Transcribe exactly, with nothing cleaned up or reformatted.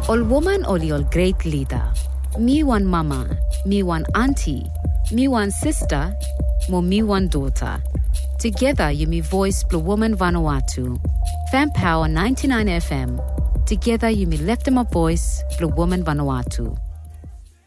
Ol woman oli ol great leader. Me one mama, me one auntie, me one sister, mo me one daughter. Together you me voice Blue Woman Vanuatu. Fan Power ninety-nine F M. Together you me left my voice Blue Woman Vanuatu.